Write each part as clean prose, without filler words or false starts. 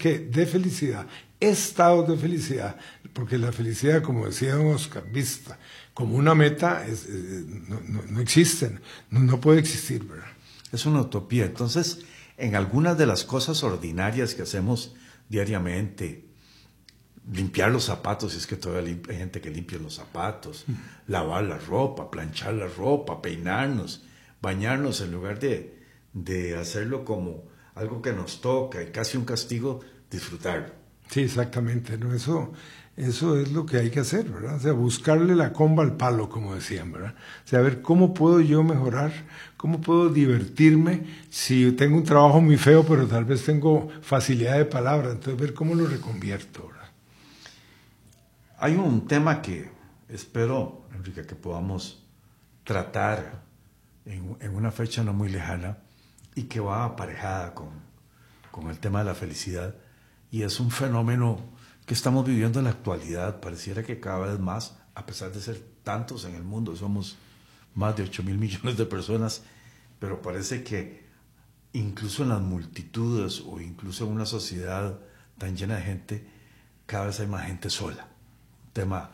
¿qué? De felicidad, estados de felicidad, porque la felicidad, como decía don Oscar, vista como una meta, no existen, no puede existir, ¿verdad? Es una utopía. Entonces, en algunas de las cosas ordinarias que hacemos diariamente, limpiar los zapatos, si es que todavía hay gente que limpia los zapatos, lavar la ropa, planchar la ropa, peinarnos, bañarnos, en lugar de hacerlo como algo que nos toca y casi un castigo, disfrutarlo. Sí, exactamente, ¿no? Eso es lo que hay que hacer, ¿verdad? O sea, buscarle la comba al palo, como decían, ¿verdad? O sea, a ver cómo puedo yo mejorar, cómo puedo divertirme si tengo un trabajo muy feo, pero tal vez tengo facilidad de palabra, entonces ver cómo lo reconvierto, ¿verdad? Hay un tema que espero, Enrique, que podamos tratar en una fecha no muy lejana y que va aparejada con el tema de la felicidad, y es un fenómeno que estamos viviendo en la actualidad. Pareciera que cada vez más, a pesar de ser tantos en el mundo, somos más de 8.000 millones de personas, pero parece que incluso en las multitudes o incluso en una sociedad tan llena de gente, cada vez hay más gente sola. Un tema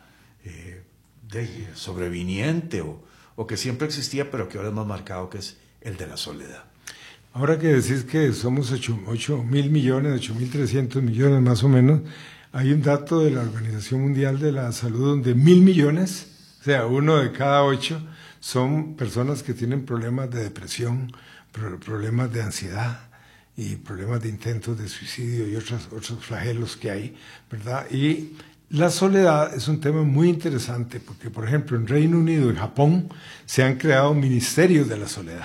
sobreviniente o que siempre existía, pero que ahora es más marcado, que es el de la soledad. Ahora que decís que somos 8.000 millones, 8.300 millones más o menos, hay un dato de la Organización Mundial de la Salud donde 1.000 millones, o sea, 1 de cada 8, son personas que tienen problemas de depresión, problemas de ansiedad y problemas de intentos de suicidio y otros flagelos que hay, ¿verdad? Y la soledad es un tema muy interesante porque, por ejemplo, en Reino Unido y Japón se han creado ministerios de la soledad.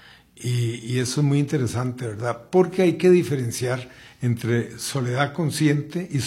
Y eso es muy interesante, ¿verdad? Porque hay que diferenciar entre soledad consciente y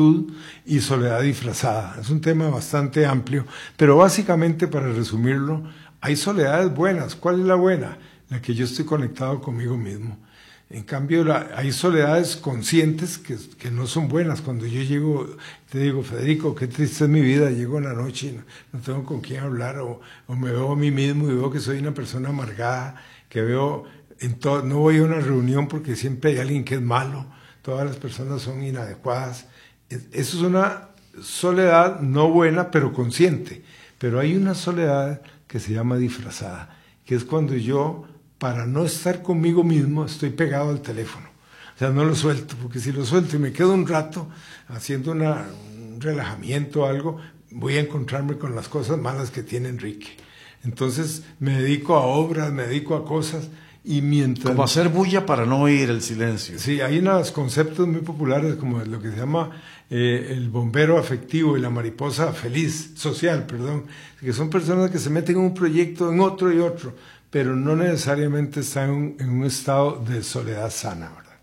soledad disfrazada. Es un tema bastante amplio, pero básicamente, para resumirlo, hay soledades buenas. ¿Cuál es la buena? La que yo estoy conectado conmigo mismo. En cambio, hay soledades conscientes que no son buenas. Cuando yo llego, te digo, Federico, qué triste es mi vida, llego en la noche y no tengo con quién hablar, o me veo a mí mismo y veo que soy una persona amargada, que veo, no voy a una reunión porque siempre hay alguien que es malo, todas las personas son inadecuadas. Eso es una soledad no buena, pero consciente. Pero hay una soledad que se llama disfrazada, que es cuando yo, para no estar conmigo mismo, estoy pegado al teléfono. O sea, no lo suelto, porque si lo suelto y me quedo un rato haciendo un relajamiento o algo, voy a encontrarme con las cosas malas que tiene Enrique. Entonces me dedico a obras, me dedico a cosas, y mientras... Como hacer bulla para no oír el silencio. Sí, hay unos conceptos muy populares como lo que se llama el bombero afectivo y la mariposa social, que son personas que se meten en un proyecto, en otro y otro, pero no necesariamente están en un estado de soledad sana, ¿verdad?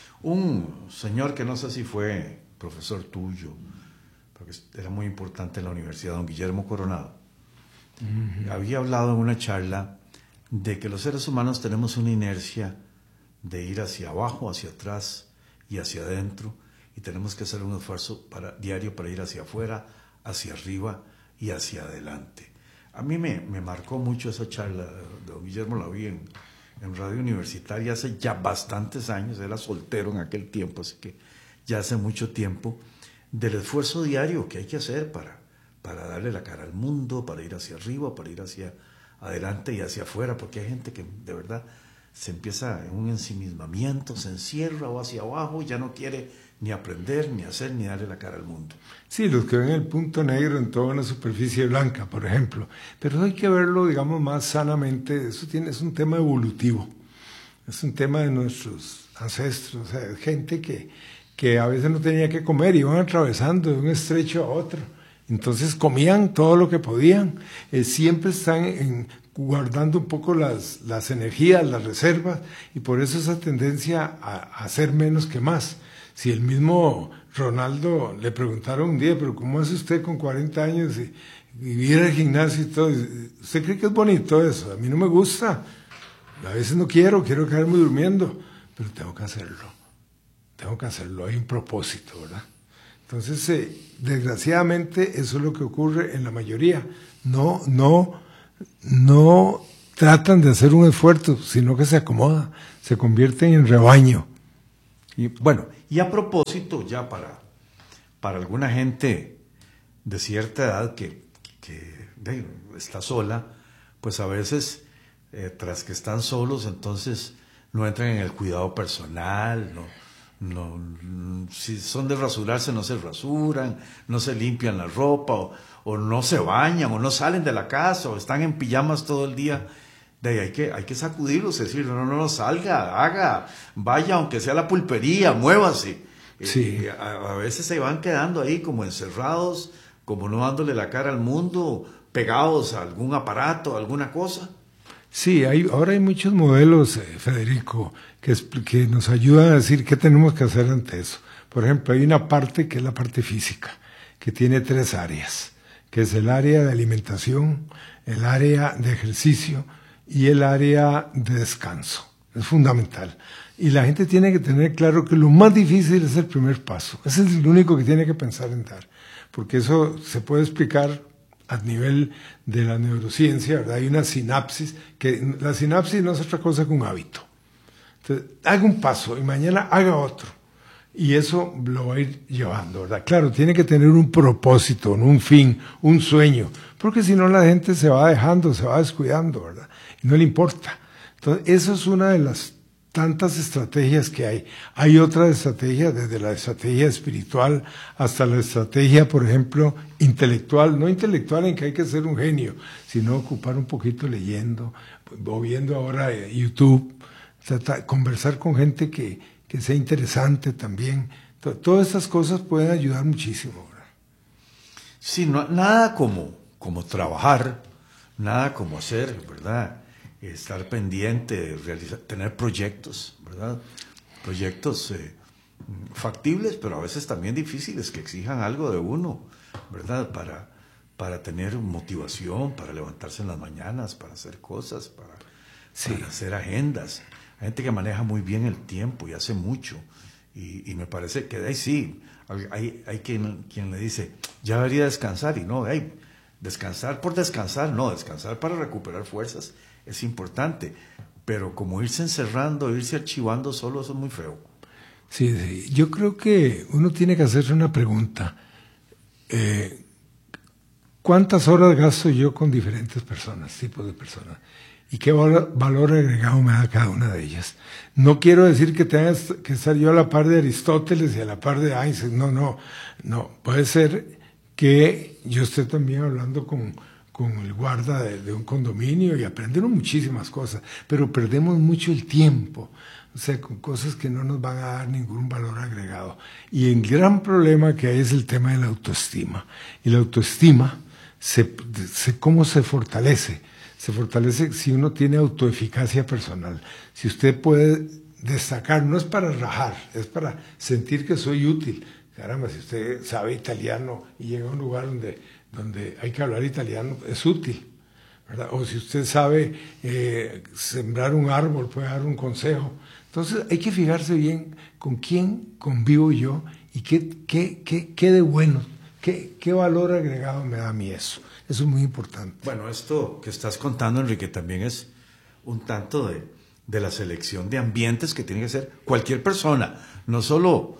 Un señor que no sé si fue profesor tuyo, porque era muy importante en la universidad, don Guillermo Coronado, había hablado en una charla de que los seres humanos tenemos una inercia de ir hacia abajo, hacia atrás y hacia adentro, y tenemos que hacer un esfuerzo diario para ir hacia afuera, hacia arriba y hacia adelante. A mí me marcó mucho esa charla de don Guillermo, la vi en Radio Universitaria hace ya bastantes años, era soltero en aquel tiempo, así que ya hace mucho tiempo, del esfuerzo diario que hay que hacer para darle la cara al mundo, para ir hacia arriba, para ir hacia adelante y hacia afuera, porque hay gente que de verdad se empieza en un ensimismamiento, se encierra o hacia abajo y ya no quiere ni aprender, ni hacer, ni darle la cara al mundo. Sí, los que ven el punto negro en toda una superficie blanca, por ejemplo. Pero hay que verlo, digamos, más sanamente. Es un tema evolutivo. Es un tema de nuestros ancestros, o sea, gente que a veces no tenía que comer, iban atravesando de un estrecho a otro. Entonces comían todo lo que podían, siempre están guardando un poco las energías, las reservas, y por eso esa tendencia a hacer menos que más. Si el mismo Ronaldo le preguntaron un día, pero ¿cómo hace usted con 40 años y ir al gimnasio y todo? ¿Usted cree que es bonito eso? A mí no me gusta, a veces no quiero quedarme durmiendo, pero tengo que hacerlo, hay un propósito, ¿verdad? Entonces, desgraciadamente, eso es lo que ocurre en la mayoría. No tratan de hacer un esfuerzo, sino que se acomoda, se convierten en rebaño. Y bueno, y a propósito, ya para alguna gente de cierta edad que está sola, pues a veces, tras que están solos, entonces no entran en el cuidado personal, si son de rasurarse no se rasuran, no se limpian la ropa, o no se bañan, o no salen de la casa, o están en pijamas todo el día. De ahí hay que sacudirlos, es decir, no salga, vaya, aunque sea a la pulpería, muévase. Sí. A veces se van quedando ahí como encerrados, como no dándole la cara al mundo, pegados a algún aparato, alguna cosa. Sí, ahora hay muchos modelos, Federico, que nos ayudan a decir qué tenemos que hacer ante eso. Por ejemplo, hay una parte que es la parte física, que tiene 3 áreas, que es el área de alimentación, el área de ejercicio y el área de descanso. Es fundamental. Y la gente tiene que tener claro que lo más difícil es el primer paso. Ese es el único que tiene que pensar en dar, porque eso se puede explicar a nivel de la neurociencia, ¿verdad? Hay una sinapsis, que la sinapsis no es otra cosa que un hábito. Entonces, haga un paso y mañana haga otro. Y eso lo va a ir llevando, ¿verdad? Claro, tiene que tener un propósito, un fin, un sueño, porque si no la gente se va dejando, se va descuidando, ¿verdad? Y no le importa. Entonces, eso es una de las tantas estrategias que hay. Hay otras estrategias, desde la estrategia espiritual hasta la estrategia, por ejemplo, intelectual. No intelectual en que hay que ser un genio, sino ocupar un poquito leyendo, o viendo ahora YouTube, conversar con gente que sea interesante también. Todas esas cosas pueden ayudar muchísimo, ¿verdad? Sí, nada como trabajar, nada como hacer, ¿verdad? Estar pendiente, tener proyectos, ¿verdad? Proyectos factibles, pero a veces también difíciles, que exijan algo de uno, ¿verdad? Para tener motivación, para levantarse en las mañanas, para hacer cosas, para hacer agendas. Hay gente que maneja muy bien el tiempo y hace mucho. Y me parece que ahí sí, hay quien le dice, ya debería descansar, y no, descansar por descansar, no, descansar para recuperar fuerzas es importante, pero como irse encerrando, irse archivando solo, eso es muy feo. Sí, yo creo que uno tiene que hacerse una pregunta. ¿Cuántas horas gasto yo con diferentes personas, tipos de personas? ¿Y qué valor agregado me da cada una de ellas? No quiero decir que tenga que estar yo a la par de Aristóteles y a la par de Einstein, no. Puede ser que yo esté también hablando con el guarda de un condominio y aprendemos muchísimas cosas, pero perdemos mucho el tiempo, o sea, con cosas que no nos van a dar ningún valor agregado. Y el gran problema que hay es el tema de la autoestima. Y la autoestima, ¿cómo se fortalece? Se fortalece si uno tiene autoeficacia personal. Si usted puede destacar, no es para rajar, es para sentir que soy útil. Caramba, si usted sabe italiano y llega a un lugar donde hay que hablar italiano, es útil, ¿verdad? O si usted sabe sembrar un árbol, puede dar un consejo. Entonces hay que fijarse bien con quién convivo yo y qué de bueno, qué valor agregado me da a mí eso. Eso es muy importante. Bueno, esto que estás contando, Enrique, también es un tanto de la selección de ambientes que tiene que ser cualquier persona, no solo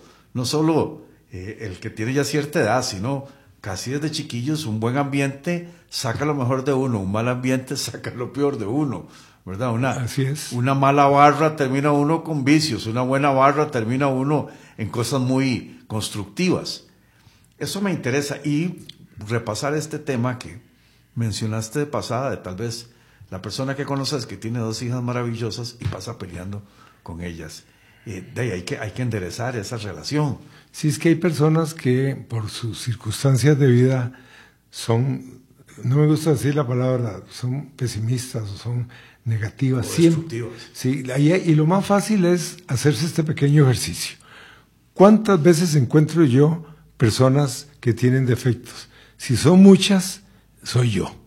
el que tiene ya cierta edad, sino casi desde chiquillos. Un buen ambiente saca lo mejor de uno, un mal ambiente saca lo peor de uno, ¿verdad? Así es. Una mala barra termina uno con vicios, una buena barra termina uno en cosas muy constructivas. Eso me interesa, y repasar este tema que mencionaste de pasada, de tal vez la persona que conoces que tiene 2 hijas maravillosas y pasa peleando con ellas. Hay que enderezar esa relación. Sí, es que hay personas que por sus circunstancias de vida son, no me gusta decir la palabra, son pesimistas o son negativas. O destructivas. Sí, y lo más fácil es hacerse este pequeño ejercicio. ¿Cuántas veces encuentro yo personas que tienen defectos? Si son muchas, soy yo.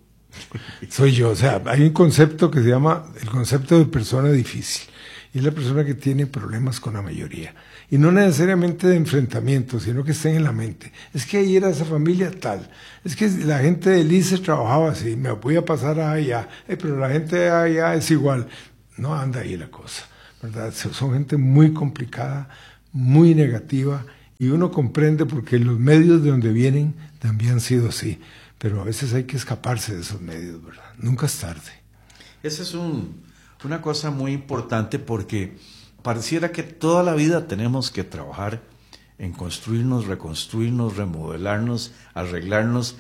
O sea, hay un concepto que se llama el concepto de persona difícil. Y es la persona que tiene problemas con la mayoría. Y no necesariamente de enfrentamiento, sino que estén en la mente. Es que ahí era esa familia tal. Es que la gente de Lice trabajaba así, me voy a pasar a allá. Pero la gente de allá es igual. No anda ahí la cosa, ¿verdad? Son gente muy complicada, muy negativa, y uno comprende porque los medios de donde vienen también han sido así, pero a veces hay que escaparse de esos medios, ¿verdad? Nunca es tarde. Esa es una cosa muy importante, porque pareciera que toda la vida tenemos que trabajar en construirnos, reconstruirnos, remodelarnos, arreglarnos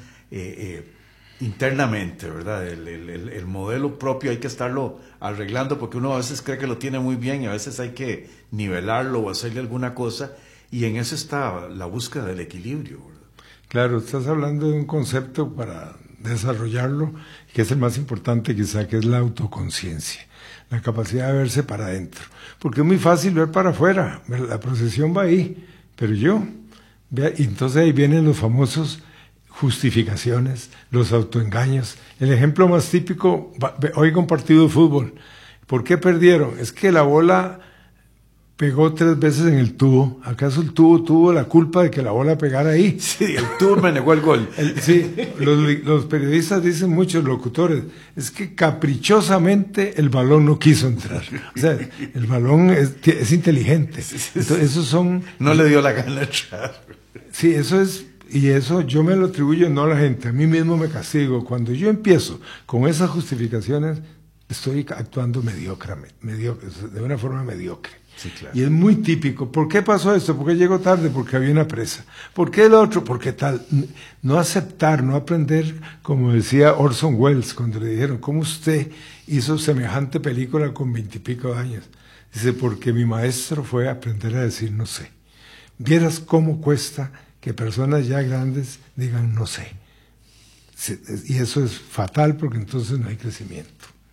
internamente, ¿verdad? El modelo propio hay que estarlo arreglando, porque uno a veces cree que lo tiene muy bien y a veces hay que nivelarlo o hacerle alguna cosa, y en eso está la búsqueda del equilibrio, ¿verdad? Claro, estás hablando de un concepto para desarrollarlo, que es el más importante quizá, que es la autoconciencia, la capacidad de verse para adentro, porque es muy fácil ver para afuera, la procesión va ahí, pero yo, y entonces ahí vienen los famosos justificaciones, los autoengaños. El ejemplo más típico, oiga un partido de fútbol, ¿por qué perdieron? Es que la bola pegó 3 veces en el tubo. ¿Acaso el tubo tuvo la culpa de que la bola pegara ahí? Sí, el tubo me negó el gol. Sí, los periodistas dicen, muchos locutores, es que caprichosamente el balón no quiso entrar. O sea, el balón es inteligente. Entonces, esos son... No le dio la gana de entrar. Sí, eso es... Y eso yo me lo atribuyo no a la gente, a mí mismo me castigo. Cuando yo empiezo con esas justificaciones, estoy actuando mediocre, de una forma mediocre. Sí, claro. Y es muy típico. ¿Por qué pasó esto? ¿Por qué llegó tarde? Porque había una presa. ¿Por qué el otro? Porque tal. No aceptar, no aprender, como decía Orson Welles cuando le dijeron, ¿cómo usted hizo semejante película con 20 y pico de años? Dice, porque mi maestro fue aprender a decir no sé. Vieras cómo cuesta que personas ya grandes digan no sé. Y eso es fatal, porque entonces no hay crecimiento.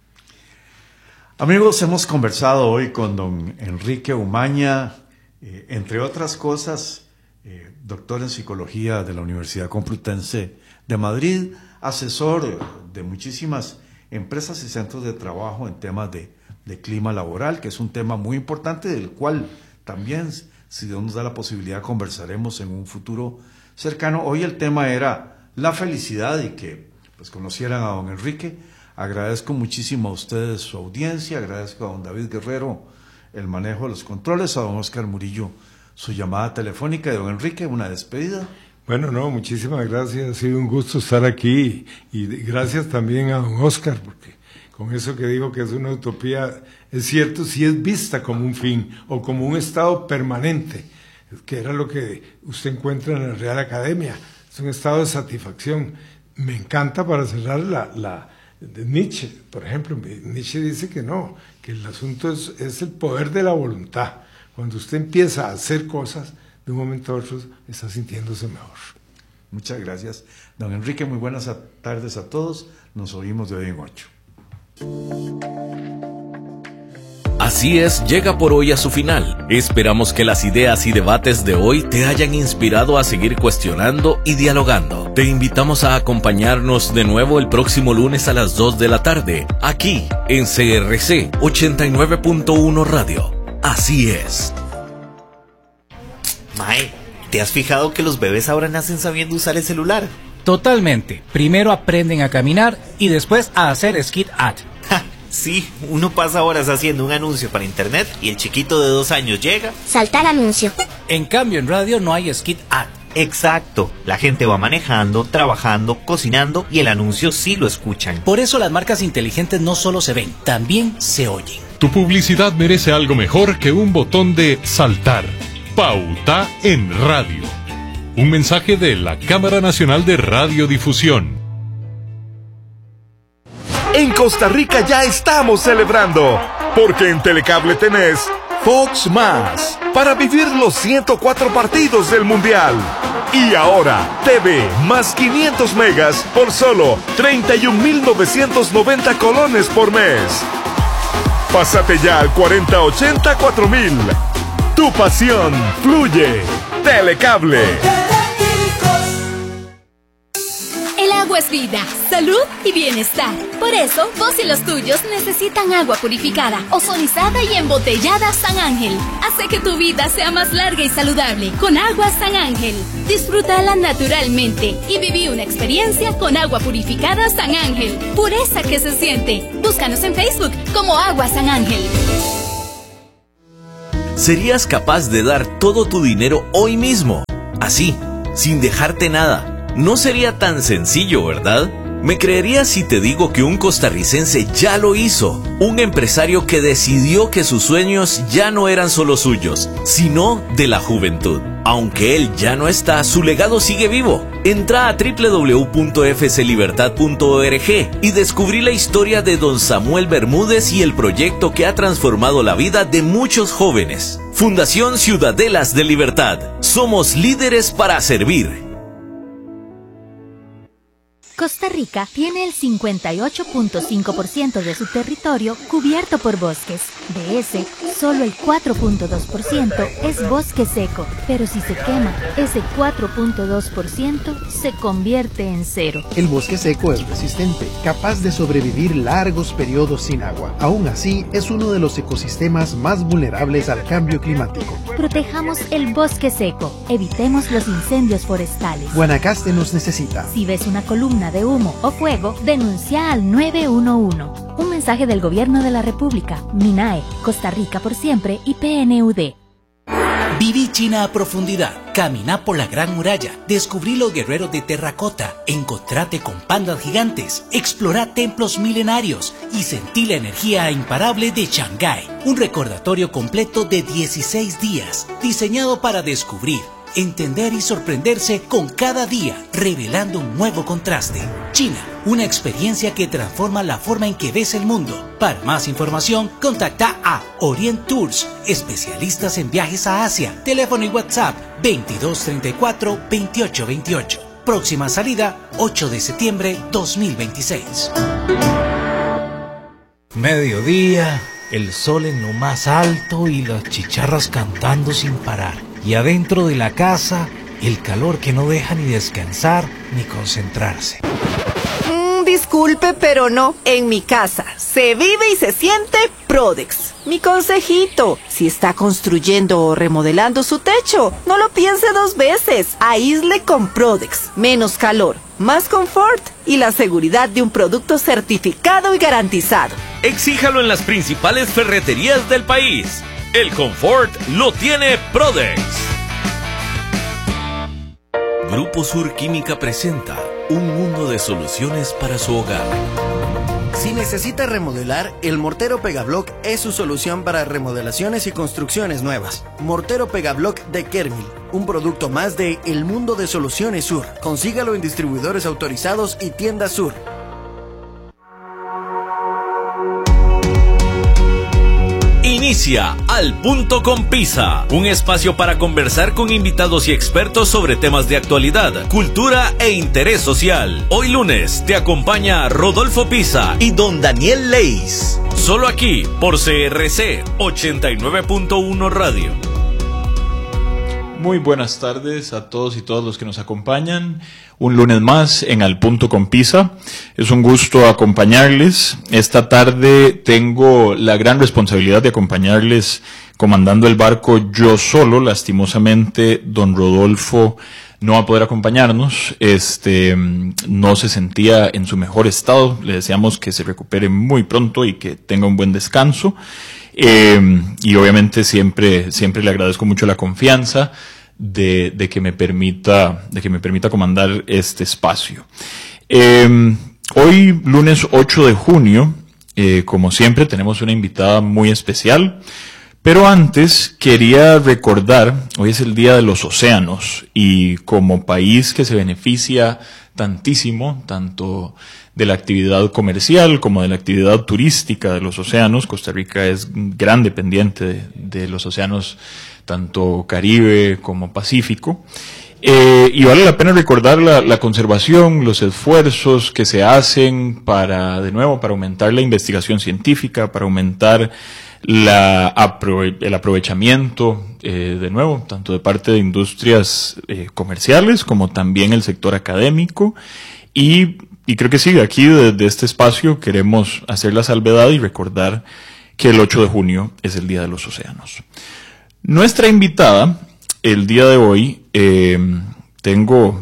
Amigos, hemos conversado hoy con don Enrique Umaña, entre otras cosas, doctor en psicología de la Universidad Complutense de Madrid, asesor de muchísimas empresas y centros de trabajo en temas de clima laboral, que es un tema muy importante, del cual también, si Dios nos da la posibilidad, conversaremos en un futuro cercano. Hoy el tema era la felicidad, y que pues conocieran a don Enrique. Agradezco muchísimo a ustedes su audiencia, agradezco a don David Guerrero el manejo de los controles, a don Oscar Murillo su llamada telefónica. Y don Enrique, una despedida. Bueno, no, muchísimas gracias, ha sido un gusto estar aquí, y gracias también a don Oscar, porque con eso que digo que es una utopía, es cierto, si es vista como un fin o como un estado permanente, que era lo que usted encuentra en la Real Academia, es un estado de satisfacción. Me encanta, para cerrar, de Nietzsche, por ejemplo. Nietzsche dice que no, que el asunto es el poder de la voluntad. Cuando usted empieza a hacer cosas, de un momento a otro está sintiéndose mejor. Muchas gracias, don Enrique. Muy buenas tardes a todos. Nos oímos de hoy en 8. Así es, llega por hoy a su final. Esperamos que las ideas y debates de hoy te hayan inspirado a seguir cuestionando y dialogando. Te invitamos a acompañarnos de nuevo el próximo lunes a las 2 de la tarde, aquí en CRC 89.1 Radio. Así es. Mae, ¿te has fijado que los bebés ahora nacen sabiendo usar el celular? Totalmente. Primero aprenden a caminar y después a hacer skid ad. Sí, uno pasa horas haciendo un anuncio para internet y el chiquito de 2 años llega. Saltar anuncio. En cambio, en radio no hay skid ad. Exacto. La gente va manejando, trabajando, cocinando y el anuncio sí lo escuchan. Por eso las marcas inteligentes no solo se ven, también se oyen. Tu publicidad merece algo mejor que un botón de saltar. Pauta en radio. Un mensaje de la Cámara Nacional de Radiodifusión. En Costa Rica ya estamos celebrando, porque en Telecable tenés Fox Más, para vivir los 104 partidos del Mundial. Y ahora, TV más 500 megas por solo 31.990 colones por mes. Pásate ya al 4080-4000. Tu pasión fluye. Telecable. El agua es vida, salud y bienestar. Por eso, vos y los tuyos necesitan agua purificada, ozonizada y embotellada San Ángel. Hace que tu vida sea más larga y saludable con agua San Ángel. Disfrútala naturalmente y viví una experiencia con agua purificada San Ángel. Pureza que se siente. Búscanos en Facebook como Agua San Ángel. ¿Serías capaz de dar todo tu dinero hoy mismo? Así, sin dejarte nada. No sería tan sencillo, ¿verdad? ¿Me creerías si te digo que un costarricense ya lo hizo? Un empresario que decidió que sus sueños ya no eran solo suyos, sino de la juventud. Aunque él ya no está, su legado sigue vivo. Entra a www.fclibertad.org y descubrí la historia de don Samuel Bermúdez y el proyecto que ha transformado la vida de muchos jóvenes. Fundación Ciudadelas de Libertad. Somos líderes para servir. Costa Rica tiene el 58.5% de su territorio cubierto por bosques. De ese, solo el 4.2% es bosque seco, pero si se quema, ese 4.2% se convierte en cero. El bosque seco es resistente, capaz de sobrevivir largos periodos sin agua. Aún así, es uno de los ecosistemas más vulnerables al cambio climático. Protejamos el bosque seco, evitemos los incendios forestales. Guanacaste nos necesita. Si ves una columna de humo o fuego, denuncia al 911. Un mensaje del Gobierno de la República, MINAE, Costa Rica por siempre y PNUD. Viví China a profundidad, caminá por la Gran Muralla, descubrí los guerreros de terracota, encontrate con pandas gigantes, explorá templos milenarios y sentí la energía imparable de Shanghái. Un recordatorio completo de 16 días, diseñado para descubrir, entender y sorprenderse con cada día, revelando un nuevo contraste. China, una experiencia que transforma la forma en que ves el mundo. Para más información, contacta a Orient Tours, especialistas en viajes a Asia. Teléfono y WhatsApp 2234-2828. Próxima salida, 8 de septiembre 2026. Mediodía, el sol en lo más alto y las chicharras cantando sin parar. Y adentro de la casa, el calor que no deja ni descansar ni concentrarse. Disculpe, pero no. En mi casa se vive y se siente Prodex. Mi consejito, si está construyendo o remodelando su techo, no lo piense dos veces. Aísle con Prodex. Menos calor, más confort y la seguridad de un producto certificado y garantizado. Exíjalo en las principales ferreterías del país. El confort lo tiene Prodex. Grupo Sur Química presenta un mundo de soluciones para su hogar. Si necesita remodelar, el Mortero Pegablock es su solución para remodelaciones y construcciones nuevas. Mortero Pegablock de Kermil, un producto más de El Mundo de Soluciones Sur. Consígalo en distribuidores autorizados y tiendas Sur. Inicia Al Punto con Pisa, un espacio para conversar con invitados y expertos sobre temas de actualidad, cultura e interés social. Hoy lunes te acompaña Rodolfo Pisa y don Daniel Leis. Solo aquí por CRC 89.1 Radio. Muy buenas tardes a todos y todas los que nos acompañan. Un lunes más en Al Punto con Pisa. Es un gusto acompañarles. Esta tarde tengo la gran responsabilidad de acompañarles comandando el barco yo solo. Lastimosamente, don Rodolfo no va a poder acompañarnos. No se sentía en su mejor estado. Le deseamos que se recupere muy pronto y que tenga un buen descanso. Y obviamente siempre le agradezco mucho la confianza de que me permita comandar este espacio. Hoy, lunes 8 de junio, como siempre, tenemos una invitada muy especial. Pero antes quería recordar, hoy es el Día de los Océanos, y como país que se beneficia tantísimo, tanto de la actividad comercial como de la actividad turística de los océanos, Costa Rica es gran dependiente de los océanos, tanto Caribe como Pacífico. Y vale la pena recordar la conservación, los esfuerzos que se hacen para aumentar la investigación científica, para aumentar el aprovechamiento, de nuevo, tanto de parte de industrias comerciales como también el sector académico. Y creo que sí, aquí desde este espacio queremos hacer la salvedad y recordar que el 8 de junio es el Día de los Océanos. Nuestra invitada, el día de hoy, tengo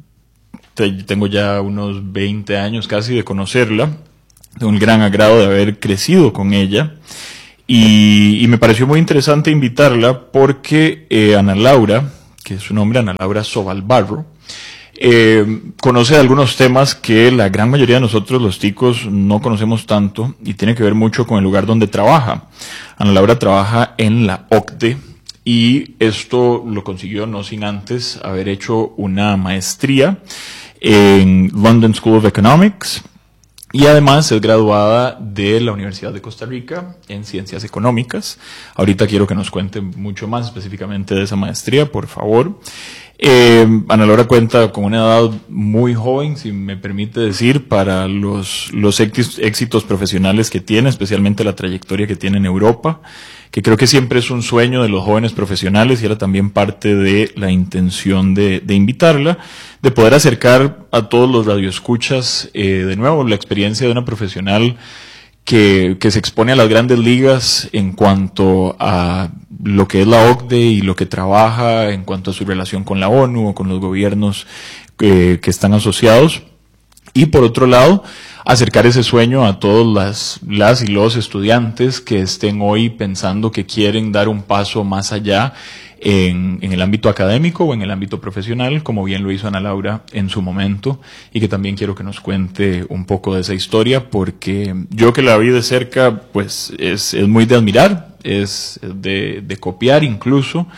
ya unos 20 años casi de conocerla, de un gran agrado de haber crecido con ella. y me pareció muy interesante invitarla porque Ana Laura, que es su nombre, Ana Laura Sobalbarro, conoce algunos temas que la gran mayoría de nosotros los ticos no conocemos tanto y tiene que ver mucho con el lugar donde trabaja. Ana Laura trabaja en la OCDE y esto lo consiguió no sin antes haber hecho una maestría en London School of Economics y además es graduada de la Universidad de Costa Rica en Ciencias Económicas. Ahorita quiero que nos cuente mucho más específicamente de esa maestría, por favor. Ana Laura cuenta con una edad muy joven, si me permite decir, para los éxitos profesionales que tiene, especialmente la trayectoria que tiene en Europa, que creo que siempre es un sueño de los jóvenes profesionales y era también parte de la intención de invitarla, de poder acercar a todos los radioescuchas de nuevo la experiencia de una profesional que se expone a las grandes ligas en cuanto a lo que es la OCDE y lo que trabaja en cuanto a su relación con la ONU o con los gobiernos que están asociados. Y por otro lado, acercar ese sueño a todos las y los estudiantes que estén hoy pensando que quieren dar un paso más allá en el ámbito académico o en el ámbito profesional, como bien lo hizo Ana Laura en su momento, y que también quiero que nos cuente un poco de esa historia, porque yo que la vi de cerca, pues es muy de admirar, es de copiar incluso,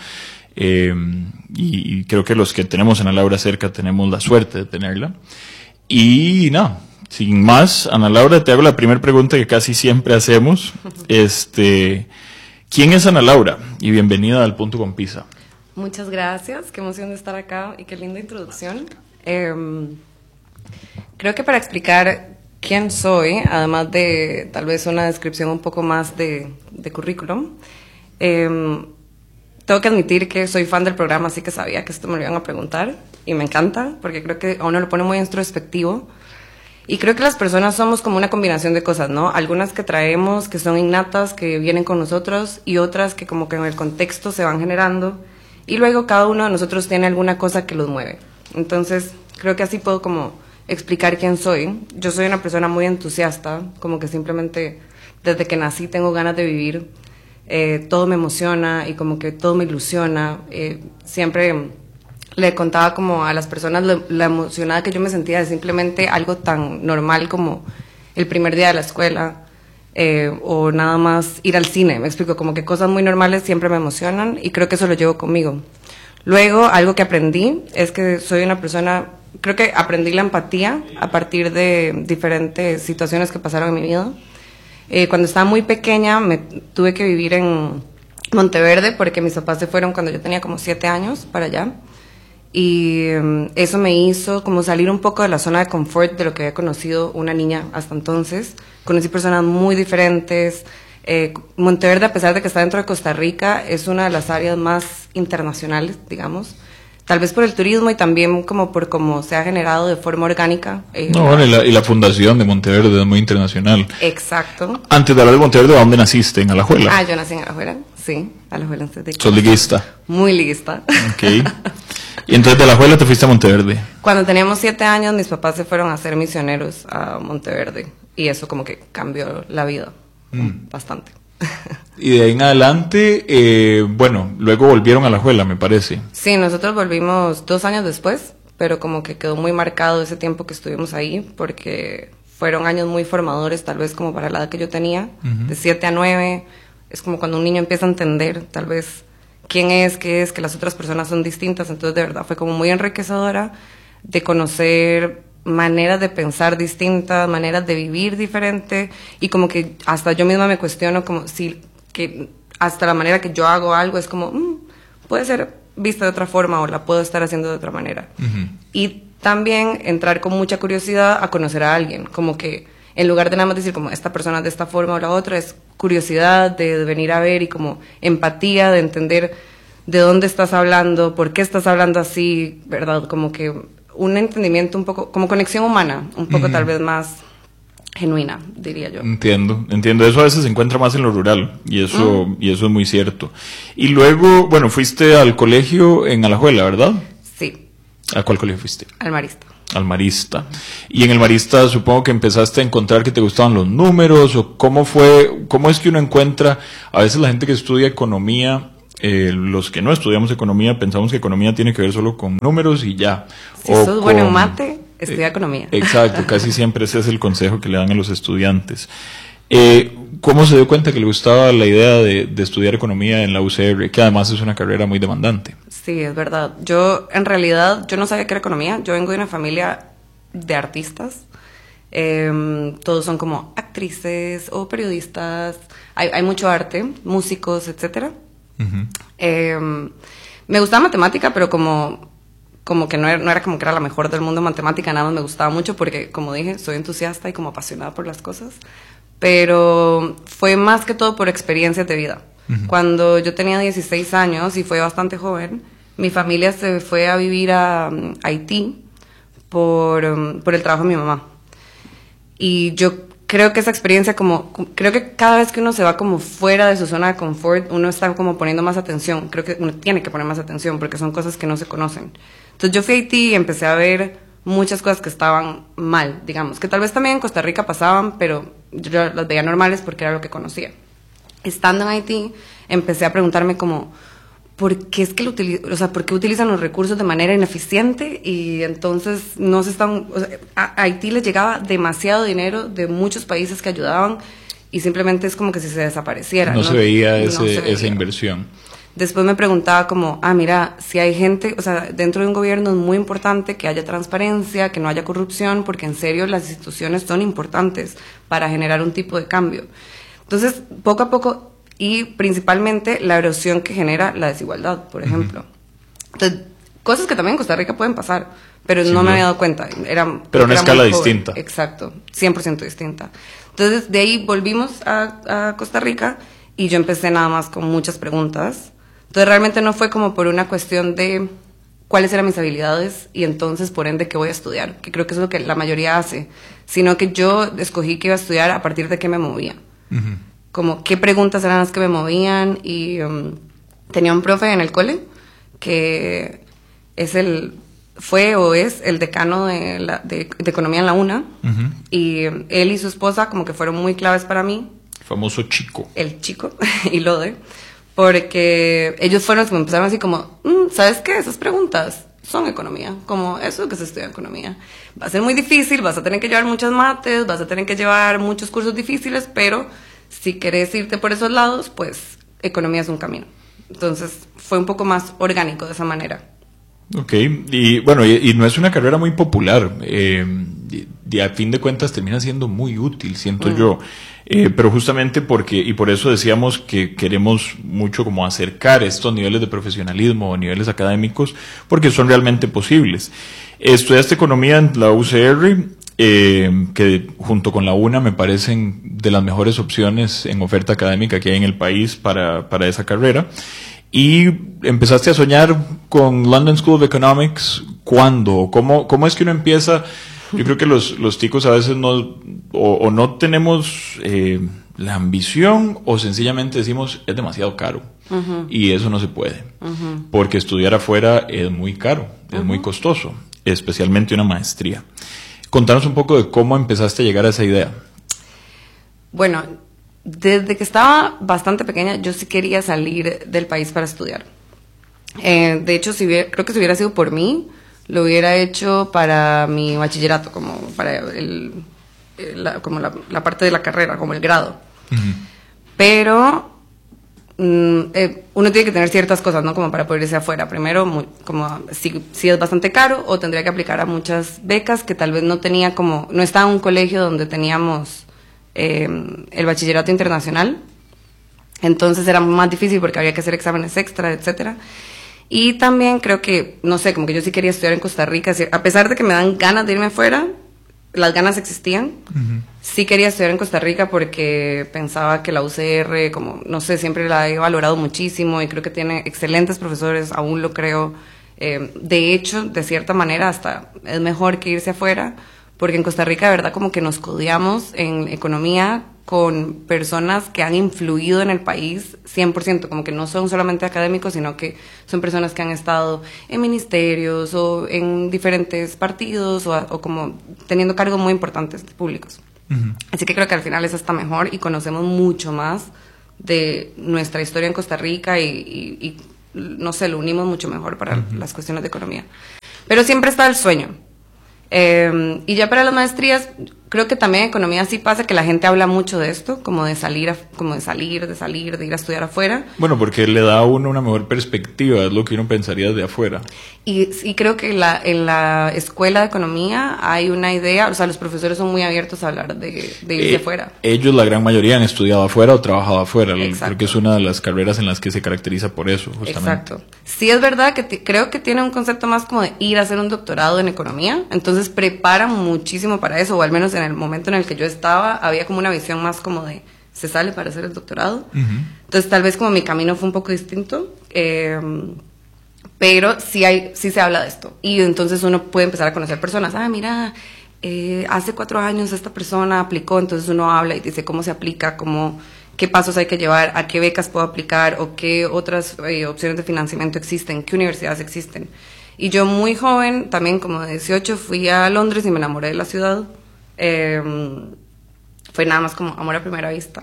y creo que los que tenemos a Ana Laura cerca tenemos la suerte de tenerla. Y no, sin más, Ana Laura, te hago la primera pregunta que casi siempre hacemos. ¿Quién es Ana Laura? Y bienvenida al Punto con Pisa. Muchas gracias, qué emoción de estar acá y qué linda introducción. Creo que para explicar quién soy, además de tal vez una descripción un poco más de currículum, tengo que admitir que soy fan del programa, así que sabía que esto me lo iban a preguntar y me encanta, porque creo que a uno lo pone muy introspectivo. Y creo que las personas somos como una combinación de cosas, ¿no? Algunas que traemos, que son innatas, que vienen con nosotros, y otras que como que en el contexto se van generando. Y luego cada uno de nosotros tiene alguna cosa que los mueve. Entonces, creo que así puedo como explicar quién soy. Yo soy una persona muy entusiasta, como que simplemente desde que nací tengo ganas de vivir. Todo me emociona y como que todo me ilusiona. Siempre le contaba como a las personas la emocionada que yo me sentía de simplemente algo tan normal como el primer día de la escuela o nada más ir al cine, me explico, como que cosas muy normales siempre me emocionan y creo que eso lo llevo conmigo. Luego, algo que aprendí es que soy una persona, creo que aprendí la empatía a partir de diferentes situaciones que pasaron en mi vida. Cuando estaba muy pequeña me tuve que vivir en Monteverde porque mis papás se fueron cuando yo tenía como 7 años para allá. Y eso me hizo como salir un poco de la zona de confort de lo que había conocido una niña hasta entonces. Conocí personas muy diferentes. Monteverde, a pesar de que está dentro de Costa Rica, es una de las áreas más internacionales, digamos. Tal vez por el turismo y también como por cómo se ha generado de forma orgánica. Bueno, y la fundación de Monteverde es muy internacional. Exacto. Antes de hablar de Monteverde, ¿a dónde naciste? ¿En Alajuela? Yo nací en Alajuela, sí. Alajuela antes de... ¿Sos liguista? Muy liguista. Ok. Y entonces de Alajuela te fuiste a Monteverde. Cuando teníamos 7 años, mis papás se fueron a ser misioneros a Monteverde. Y eso como que cambió la vida bastante. Y de ahí en adelante, bueno, luego volvieron a Alajuela, me parece. Sí, nosotros volvimos 2 años después, pero como que quedó muy marcado ese tiempo que estuvimos ahí, porque fueron años muy formadores, tal vez como para la edad que yo tenía, de 7 a 9. Es como cuando un niño empieza a entender, tal vez, quién es, qué es, que las otras personas son distintas. Entonces, de verdad, fue como muy enriquecedora de conocer maneras de pensar distintas, maneras de vivir diferente, y como que hasta yo misma me cuestiono como si que hasta la manera que yo hago algo es como puede ser vista de otra forma o la puedo estar haciendo de otra manera. Y también entrar con mucha curiosidad a conocer a alguien, como que en lugar de nada más decir como esta persona de esta forma o la otra, es curiosidad de venir a ver y como empatía de entender de dónde estás hablando, por qué estás hablando así, ¿verdad? Como que un entendimiento un poco, como conexión humana, un poco tal vez más genuina, diría yo. Entiendo. Eso a veces se encuentra más en lo rural y eso es muy cierto. Y luego, bueno, fuiste al colegio en Alajuela, ¿verdad? Sí. ¿A cuál colegio fuiste? Al Marista. al Marista. Y en el Marista supongo que empezaste a encontrar que te gustaban los números, o cómo es que uno encuentra, a veces la gente que estudia economía, los que no estudiamos economía pensamos que economía tiene que ver solo con números y ya. Si sos bueno en mate, estudia economía. Exacto, casi siempre ese es el consejo que le dan a los estudiantes. ¿Cómo se dio cuenta que le gustaba la idea de estudiar economía en la UCR, que además es una carrera muy demandante? Sí, es verdad. Yo, en realidad, yo no sabía qué era economía. Yo vengo de una familia de artistas. Todos son como actrices o periodistas. Hay mucho arte, músicos, etcétera. Me gustaba matemática, pero como que no era como que era la mejor del mundo en matemática, nada más me gustaba mucho porque, como dije, soy entusiasta y como apasionada por las cosas. Pero fue más que todo por experiencias de vida. Cuando yo tenía 16 años y fue bastante joven, mi familia se fue a vivir a Haití por el trabajo de mi mamá. Y yo creo que esa experiencia, creo que cada vez que uno se va como fuera de su zona de confort, uno está como poniendo más atención. Creo que uno tiene que poner más atención porque son cosas que no se conocen. Entonces yo fui a Haití y empecé a ver muchas cosas que estaban mal, digamos, que tal vez también en Costa Rica pasaban, pero yo las veía normales porque era lo que conocía. Estando en Haití, empecé a preguntarme como, ¿por qué es que ¿por qué utilizan los recursos de manera ineficiente? Y entonces no se están, a Haití les llegaba demasiado dinero de muchos países que ayudaban y simplemente es como que si se desapareciera. No se veía esa inversión. Después me preguntaba como, mira, si hay gente, dentro de un gobierno es muy importante que haya transparencia, que no haya corrupción, porque en serio las instituciones son importantes para generar un tipo de cambio. Entonces, poco a poco, y principalmente la erosión que genera la desigualdad, por ejemplo. Entonces, cosas que también en Costa Rica pueden pasar, pero no me había dado cuenta. Pero una escala distinta. Exacto, 100% distinta. Entonces, de ahí volvimos a Costa Rica y yo empecé nada más con muchas preguntas. Entonces realmente no fue como por una cuestión de cuáles eran mis habilidades y entonces por ende qué voy a estudiar, que creo que es lo que la mayoría hace, sino que yo escogí que iba a estudiar a partir de qué me movía. Como qué preguntas eran las que me movían y tenía un profe en el cole que fue o es el decano de economía en la UNA y él y su esposa como que fueron muy claves para mí. Famoso Chico. El Chico y Lode. Porque ellos fueron los que me empezaron así como, ¿sabes qué? Esas preguntas son economía, como eso es lo que se estudia en economía. Va a ser muy difícil, vas a tener que llevar muchas mates, vas a tener que llevar muchos cursos difíciles, pero si querés irte por esos lados, pues economía es un camino. Entonces fue un poco más orgánico de esa manera. Ok, y bueno, y no es una carrera muy popular, y a fin de cuentas termina siendo muy útil, siento yo. Pero justamente y por eso decíamos que queremos mucho como acercar estos niveles de profesionalismo o niveles académicos, porque son realmente posibles. Estudiaste economía en la UCR, que junto con la UNA me parecen de las mejores opciones en oferta académica que hay en el país para esa carrera. Y empezaste a soñar con London School of Economics. ¿Cuándo? ¿Cómo es que uno empieza? Yo creo que los ticos a veces no tenemos la ambición o sencillamente decimos es demasiado caro. Y eso no se puede. Porque estudiar afuera es muy caro, es muy costoso, especialmente una maestría. Contanos un poco de cómo empezaste a llegar a esa idea. Bueno, desde que estaba bastante pequeña yo sí quería salir del país para estudiar. De hecho, creo que si hubiera sido por mí, lo hubiera hecho para mi bachillerato, como para la parte de la carrera, como el grado. Pero uno tiene que tener ciertas cosas, ¿no? Como para poder irse afuera. Primero, como si es bastante caro, o tendría que aplicar a muchas becas que tal vez no estaba en un colegio donde teníamos el bachillerato internacional. Entonces era más difícil porque había que hacer exámenes extra, etcétera. Y también creo que, no sé, como que yo sí quería estudiar en Costa Rica, a pesar de que me dan ganas de irme afuera, las ganas existían. Sí quería estudiar en Costa Rica porque pensaba que la UCR, como, no sé, siempre la he valorado muchísimo y creo que tiene excelentes profesores, aún lo creo. De hecho, de cierta manera, hasta es mejor que irse afuera, porque en Costa Rica, de verdad, como que nos codeamos en economía con personas que han influido en el país 100%, como que no son solamente académicos, sino que son personas que han estado en ministerios o en diferentes partidos o como teniendo cargos muy importantes públicos. Así que creo que al final es hasta mejor y conocemos mucho más de nuestra historia en Costa Rica y no sé, lo unimos mucho mejor para las cuestiones de economía. Pero siempre está el sueño. Y ya para las maestrías, creo que también en economía sí pasa que la gente habla mucho de esto, como de salir, de ir a estudiar afuera. Bueno, porque le da a uno una mejor perspectiva, es lo que uno pensaría desde afuera. Y creo que en la escuela de economía hay una idea, o sea, los profesores son muy abiertos a hablar de ir de afuera. Ellos, la gran mayoría, han estudiado afuera o trabajado afuera. Creo que es una de las carreras en las que se caracteriza por eso, justamente. Exacto. Sí es verdad que creo que tiene un concepto más como de ir a hacer un doctorado en economía, entonces preparan muchísimo para eso, o al menos en el momento en el que yo estaba, había como una visión más como de, se sale para hacer el doctorado. Entonces tal vez como mi camino fue un poco distinto, pero sí se habla de esto. Y entonces uno puede empezar a conocer personas, mira, hace 4 años esta persona aplicó, entonces uno habla y dice cómo se aplica, qué pasos hay que llevar, a qué becas puedo aplicar, o qué otras opciones de financiamiento existen, qué universidades existen. Y yo muy joven, también como de 18, fui a Londres y me enamoré de la ciudad. Fue nada más como amor a primera vista.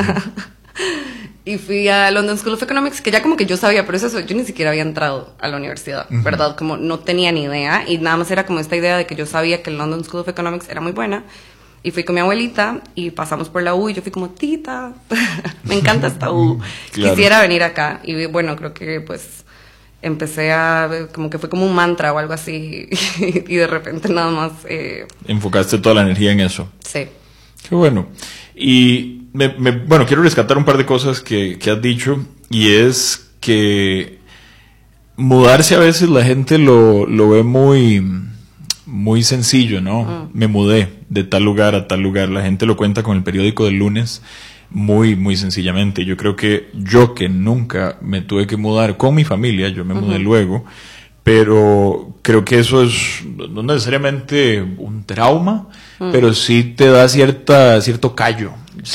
Y fui a London School of Economics, que ya como que yo sabía, pero eso yo ni siquiera había entrado a la universidad, ¿verdad? Como no tenía ni idea, y nada más era como esta idea de que yo sabía que el London School of Economics era muy buena. Y fui con mi abuelita y pasamos por la U y yo fui como, tita, me encanta esta U, claro. Quisiera venir acá. Y bueno, creo que pues empecé como que fue como un mantra o algo así y de repente nada más... Enfocaste toda la energía en eso. Sí. Qué bueno. Y bueno, quiero rescatar un par de cosas que has dicho, y es que mudarse a veces la gente lo ve muy sencillo, ¿no? Me mudé de tal lugar a tal lugar. La gente lo cuenta con el periódico del lunes muy sencillamente. Yo creo que nunca me tuve que mudar con mi familia, yo me mudé luego, pero creo que eso es no necesariamente un trauma, pero sí te da cierto callo,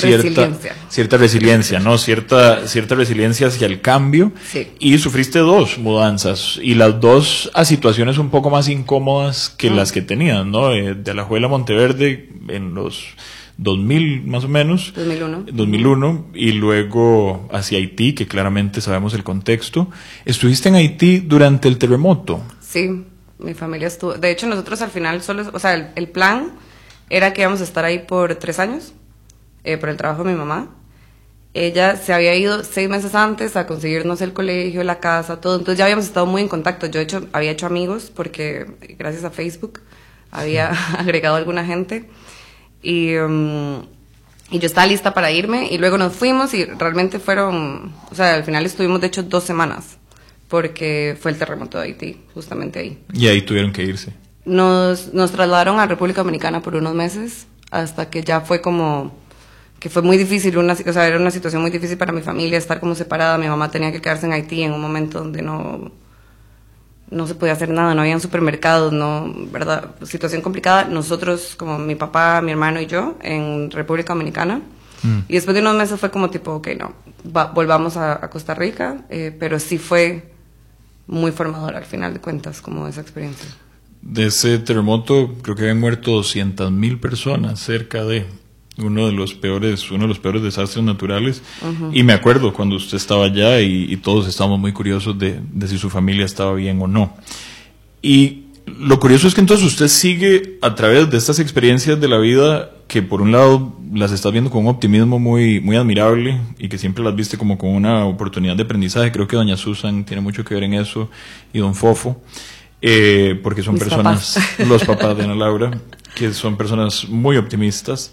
cierta resiliencia, ¿no? Cierta resiliencia hacia el cambio. Sí. Y sufriste 2 mudanzas, y las 2 a situaciones un poco más incómodas que las que tenías, ¿no? De Alajuela a Monteverde en los 2000 más o menos. 2001, y luego hacia Haití, que claramente sabemos el contexto. ¿Estuviste en Haití durante el terremoto? Sí, mi familia estuvo. De hecho, nosotros al final el plan era que íbamos a estar ahí por 3 años, por el trabajo de mi mamá. Ella se había ido 6 meses antes a conseguirnos el colegio, la casa, todo. Entonces ya habíamos estado muy en contacto. Yo había hecho amigos porque gracias a Facebook había agregado a alguna gente. Y yo estaba lista para irme y luego nos fuimos y realmente al final estuvimos de hecho 2 semanas porque fue el terremoto de Haití, justamente ahí. Y ahí tuvieron que irse. Nos trasladaron a República Dominicana por unos meses hasta que ya fue como que fue muy difícil, era una situación muy difícil para mi familia estar como separada. Mi mamá tenía que quedarse en Haití en un momento donde no se podía hacer nada, no habían supermercados, ¿verdad? Situación complicada. Nosotros, como mi papá, mi hermano y yo, en República Dominicana. Y después de unos meses fue como tipo, volvamos a Costa Rica, pero sí fue muy formador al final de cuentas, como esa experiencia. De ese terremoto creo que habían muerto 200,000 personas, cerca de uno de los peores desastres naturales. Y me acuerdo cuando usted estaba allá y todos estábamos muy curiosos de si su familia estaba bien o no. Y lo curioso es que entonces usted sigue a través de estas experiencias de la vida, que por un lado las está viendo con un optimismo muy admirable y que siempre las viste como con una oportunidad de aprendizaje. Creo que doña Susan tiene mucho que ver en eso, y don Fofo, porque son los papás de Ana Laura, que son personas muy optimistas.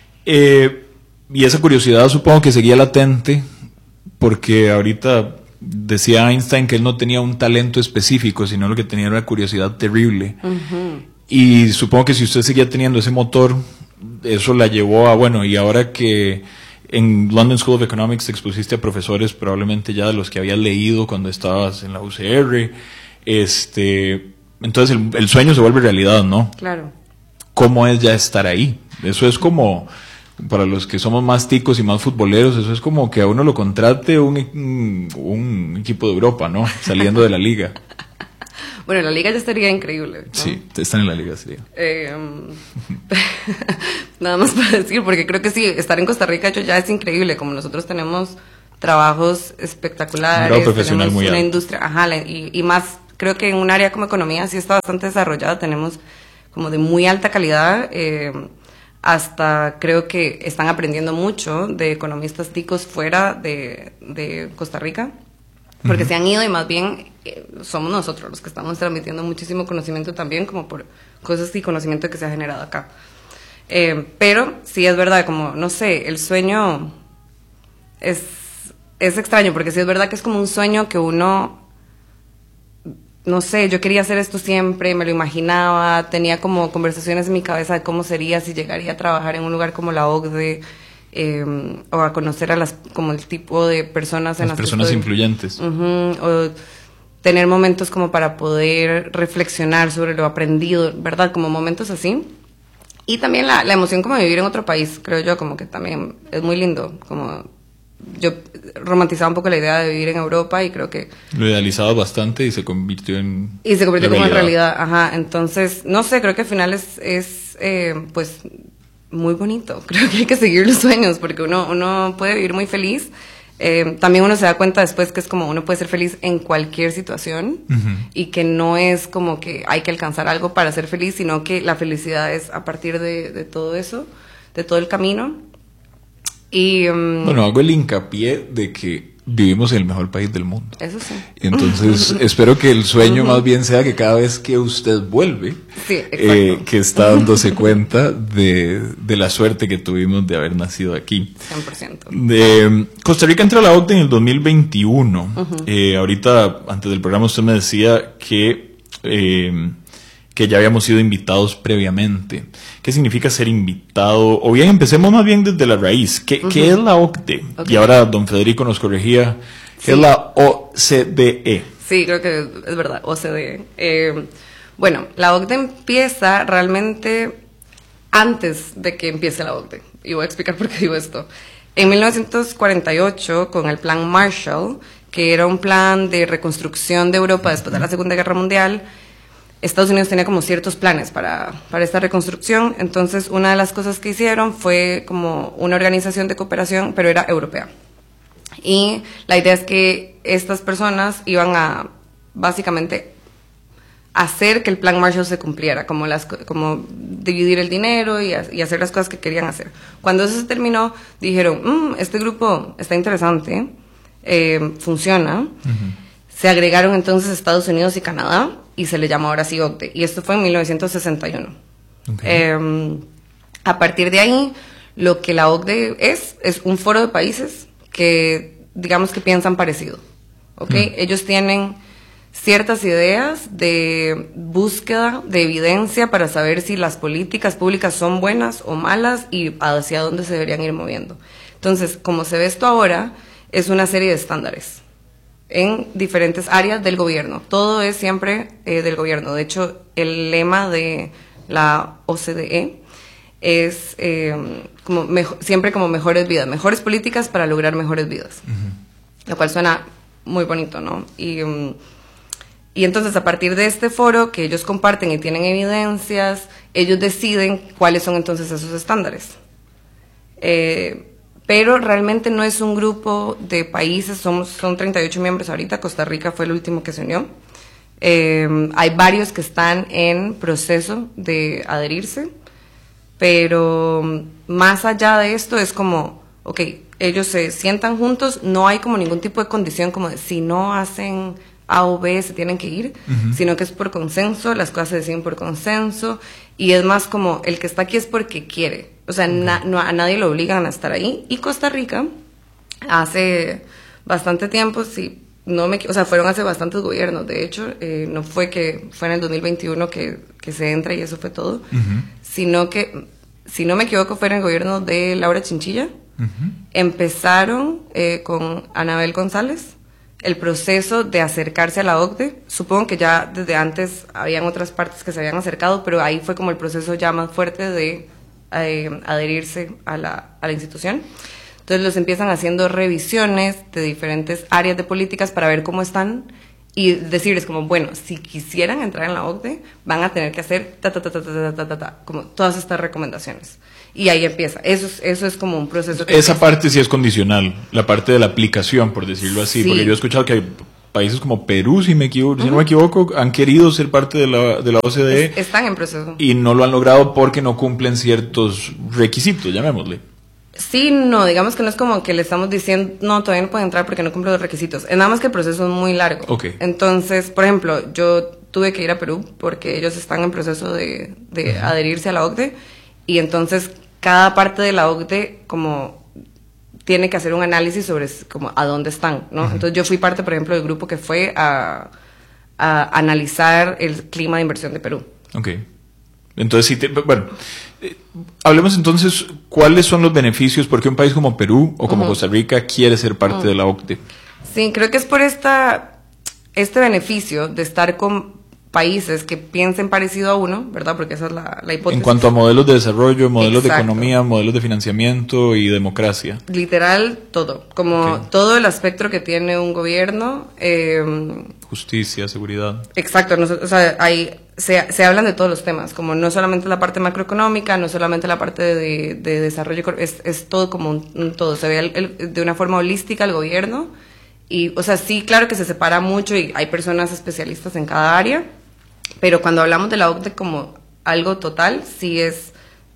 Y esa curiosidad supongo que seguía latente, porque ahorita decía Einstein que él no tenía un talento específico, sino lo que tenía era una curiosidad terrible. Y supongo que si usted seguía teniendo ese motor, eso la llevó a, y ahora que en London School of Economics te expusiste a profesores probablemente ya de los que habías leído cuando estabas en la UCR, entonces el sueño se vuelve realidad, ¿no? Claro. ¿Cómo es ya estar ahí? Eso es como para los que somos más ticos y más futboleros, eso es como que a uno lo contrate un equipo de Europa, ¿no? Saliendo de la liga. Bueno, la liga ya estaría increíble, ¿no? Sí, están en la liga, sería. Nada más para decir, porque creo que sí, estar en Costa Rica ya es increíble, como nosotros tenemos trabajos espectaculares, profesional tenemos muy una alto. industria, y más, creo que en un área como economía sí está bastante desarrollada, tenemos como de muy alta calidad, hasta creo que están aprendiendo mucho de economistas ticos fuera de Costa Rica, porque se han ido y más bien somos nosotros los que estamos transmitiendo muchísimo conocimiento también, como por cosas y conocimiento que se ha generado acá. Pero sí es verdad, como, no sé, el sueño es extraño, porque sí es verdad que es como un sueño que uno, no sé, yo quería hacer esto siempre, me lo imaginaba, tenía como conversaciones en mi cabeza de cómo sería si llegaría a trabajar en un lugar como la OCDE, o a conocer a como el tipo de personas en las personas influyentes. O tener momentos como para poder reflexionar sobre lo aprendido, ¿verdad? Como momentos así. Y también la emoción como de vivir en otro país, creo yo, como que también es muy lindo, como yo romantizaba un poco la idea de vivir en Europa y creo que lo idealizaba bastante y se convirtió como en realidad, ajá. Entonces, no sé, creo que al final es pues muy bonito. Creo que hay que seguir los sueños porque uno puede vivir muy feliz. También uno se da cuenta después que es como uno puede ser feliz en cualquier situación y que no es como que hay que alcanzar algo para ser feliz, sino que la felicidad es a partir de todo eso, de todo el camino. Y bueno, hago el hincapié de que vivimos en el mejor país del mundo. Eso sí. Entonces, espero que el sueño más bien sea que cada vez que usted vuelve, sí, que está dándose cuenta de la suerte que tuvimos de haber nacido aquí. 100%. Costa Rica entra a la OCDE en el 2021. Ahorita, antes del programa, usted me decía que ya habíamos sido invitados previamente. ¿Qué significa ser invitado? O bien, empecemos más bien desde la raíz. ¿Qué es la OCDE? Okay. Y ahora don Federico nos corregía. ¿Qué es la OCDE? Sí, creo que es verdad, OCDE. Bueno, la OCDE empieza realmente antes de que empiece la OCDE. Y voy a explicar por qué digo esto. En 1948, con el Plan Marshall, que era un plan de reconstrucción de Europa después de la Segunda Guerra Mundial, Estados Unidos tenía como ciertos planes para esta reconstrucción. Entonces, una de las cosas que hicieron fue como una organización de cooperación, pero era europea. Y la idea es que estas personas iban a, básicamente, hacer que el Plan Marshall se cumpliera, como dividir el dinero y hacer las cosas que querían hacer. Cuando eso se terminó, dijeron, este grupo está interesante, funciona. Se agregaron entonces Estados Unidos y Canadá, y se le llamó ahora sí OCDE, y esto fue en 1961. Okay. A partir de ahí, lo que la OCDE es un foro de países que, digamos que piensan parecido, ¿okay? Ellos tienen ciertas ideas de búsqueda de evidencia para saber si las políticas públicas son buenas o malas y hacia dónde se deberían ir moviendo. Entonces, como se ve esto ahora, es una serie de estándares en diferentes áreas del gobierno. Todo es siempre del gobierno. De hecho, el lema de la OCDE es siempre como mejores vidas, mejores políticas para lograr mejores vidas. Lo cual suena muy bonito, ¿no? Y entonces, a partir de este foro que ellos comparten y tienen evidencias, ellos deciden cuáles son entonces esos estándares. Pero realmente no es un grupo de países, son 38 miembros ahorita, Costa Rica fue el último que se unió. Hay varios que están en proceso de adherirse, pero más allá de esto es como, ok, ellos se sientan juntos, no hay como ningún tipo de condición como de si no hacen A o B se tienen que ir, sino que es por consenso, las cosas se deciden por consenso, y es más como el que está aquí es porque quiere. O sea, a nadie lo obligan a estar ahí. Y Costa Rica, hace bastante tiempo, fueron hace bastantes gobiernos, de hecho, no fue que fue en el 2021 que se entra y eso fue todo, sino que, si no me equivoco, fue en el gobierno de Laura Chinchilla. Empezaron con Anabel González el proceso de acercarse a la OCDE. Supongo que ya desde antes habían otras partes que se habían acercado, pero ahí fue como el proceso ya más fuerte de adherirse a la institución. Entonces los empiezan haciendo revisiones de diferentes áreas de políticas para ver cómo están y decirles como, bueno, si quisieran entrar en la OCDE, van a tener que hacer como todas estas recomendaciones. Y ahí empieza. Eso es como un proceso. Esa parte sí es condicional, la parte de la aplicación, por decirlo así, porque yo he escuchado que hay países como Perú, si no me equivoco, han querido ser parte de la OCDE. Están en proceso. Y no lo han logrado porque no cumplen ciertos requisitos, llamémosle. Sí, no, digamos que no es como que le estamos diciendo, no, todavía no puede entrar porque no cumple los requisitos. Es nada más que el proceso es muy largo. Okay. Entonces, por ejemplo, yo tuve que ir a Perú porque ellos están en proceso de adherirse a la OCDE, y entonces cada parte de la OCDE como tiene que hacer un análisis sobre como a dónde están, ¿no? Entonces yo fui parte, por ejemplo, del grupo que fue a analizar el clima de inversión de Perú. Okay. Entonces, hablemos entonces, ¿cuáles son los beneficios? ¿Por qué un país como Perú o como Costa Rica quiere ser parte de la OCDE? Sí, creo que es por este beneficio de estar con países que piensen parecido a uno, ¿verdad? Porque esa es la hipótesis. En cuanto a modelos de desarrollo, modelos de economía, modelos de financiamiento y democracia. Literal, todo. Como todo el espectro que tiene un gobierno. Justicia, seguridad. Exacto. O sea, se hablan de todos los temas, como no solamente la parte macroeconómica, no solamente la parte de desarrollo, es todo como un todo. Se ve de una forma holística el gobierno. Y, o sea, sí, claro que se separa mucho y hay personas especialistas en cada área, pero cuando hablamos de la OCDE como algo total, sí es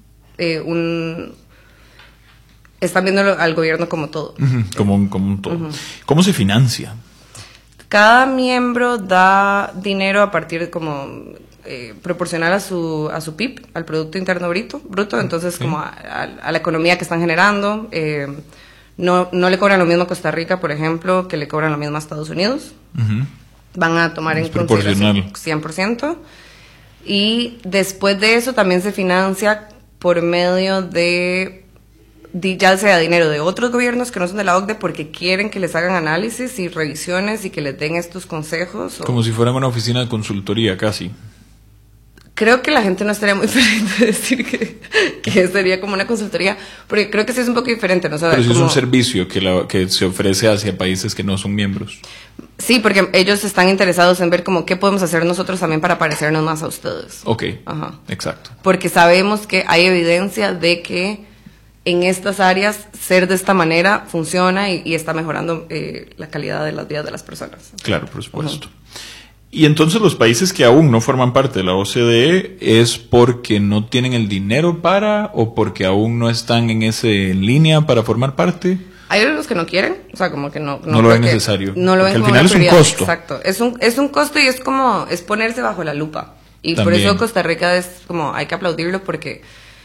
están viendo al gobierno como todo. Como un todo. ¿Cómo se financia? Cada miembro da dinero a partir de como proporcional a su PIB, al Producto Interno Bruto, entonces como a la economía que están generando. No le cobran lo mismo a Costa Rica, por ejemplo, que le cobran lo mismo a Estados Unidos. Van a tomar en consideración 100%. Y después de eso también se financia por medio de ya sea dinero de otros gobiernos que no son de la OCDE porque quieren que les hagan análisis y revisiones y que les den estos consejos. Como si fueran una oficina de consultoría casi. Creo que la gente no estaría muy feliz de decir que sería como una consultoría, porque creo que sí es un poco diferente, ¿no? Pero sí es un servicio que se ofrece hacia países que no son miembros. Sí, porque ellos están interesados en ver como qué podemos hacer nosotros también para parecernos más a ustedes. Ok, exacto. Porque sabemos que hay evidencia de que en estas áreas ser de esta manera funciona y está mejorando la calidad de las vidas de las personas. Claro, por supuesto. Y entonces los países que aún no forman parte de la OCDE es porque no tienen el dinero para o porque aún no están en línea para formar parte. Hay algunos que no quieren, o sea, como que no lo ven necesario. No lo ven porque como al final es un costo. Exacto, es un costo y es ponerse bajo la lupa. Y también. Por eso Costa Rica es como hay que aplaudirlo porque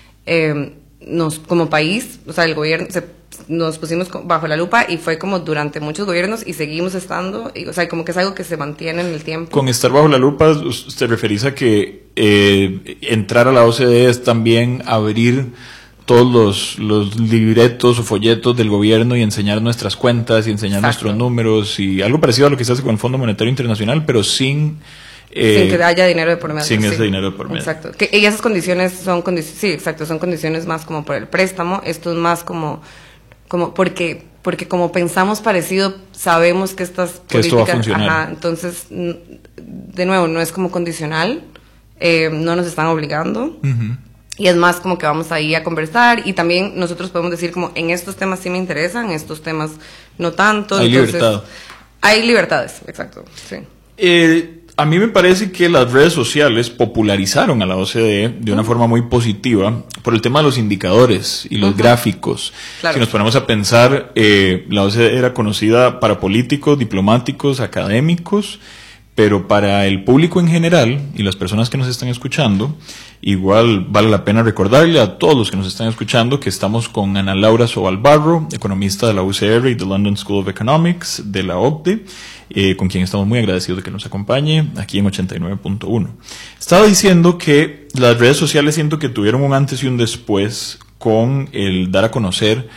como país, o sea, el gobierno nos pusimos bajo la lupa y fue como durante muchos gobiernos y seguimos estando, o sea, como que es algo que se mantiene en el tiempo. Con estar bajo la lupa, ¿usted referís a que entrar a la OCDE es también abrir todos los libretos o folletos del gobierno y enseñar nuestras cuentas y enseñar nuestros números y algo parecido a lo que se hace con el Fondo Monetario Internacional, pero sin que haya dinero de por medio. Sin ese dinero de por medio. Exacto. Y esas condiciones son condiciones más como por el préstamo. Esto es más como porque como pensamos parecido, sabemos que estas políticas... esto va a funcionar. Entonces, de nuevo, no es como condicional, no nos están obligando. Y es más como que vamos ahí a conversar y también nosotros podemos decir como en estos temas sí me interesan, en estos temas no tanto. Hay libertad. Hay libertades, exacto, sí. A mí me parece que las redes sociales popularizaron a la OCDE de una forma muy positiva por el tema de los indicadores y los gráficos. Claro. Si nos ponemos a pensar, la OCDE era conocida para políticos, diplomáticos, académicos, pero para el público en general y las personas que nos están escuchando, igual vale la pena recordarle a todos los que nos están escuchando que estamos con Ana Laura Sobalbarro, economista de la UCR y de London School of Economics de la OCDE, con quien estamos muy agradecidos de que nos acompañe aquí en 89.1. Estaba diciendo que las redes sociales siento que tuvieron un antes y un después con el dar a conocer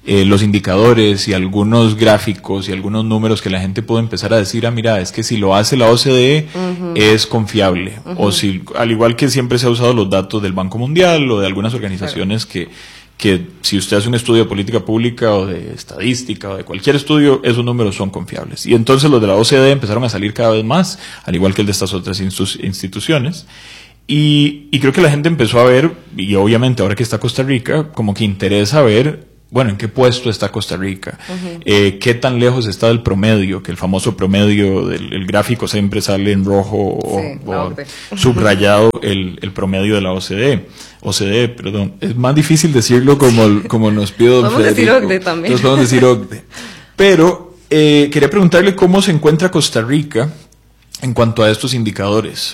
los indicadores y algunos gráficos y algunos números que la gente puede empezar a decir, mira, es que si lo hace la OCDE es confiable, o si, al igual que siempre se ha usado los datos del Banco Mundial o de algunas organizaciones que si usted hace un estudio de política pública o de estadística o de cualquier estudio, esos números son confiables. Y entonces los de la OCDE empezaron a salir cada vez más, al igual que el de estas otras instituciones. Y creo que la gente empezó a ver, y obviamente ahora que está Costa Rica, como que interesa ver, bueno, ¿en qué puesto está Costa Rica? ¿Qué tan lejos está del promedio? Que el famoso promedio del gráfico siempre sale en rojo o subrayado el promedio de la OCDE, perdón. Es más difícil decirlo como nos pide don Federico. Podemos decir OCDE también. Entonces podemos decir OCDE. Pero quería preguntarle cómo se encuentra Costa Rica en cuanto a estos indicadores.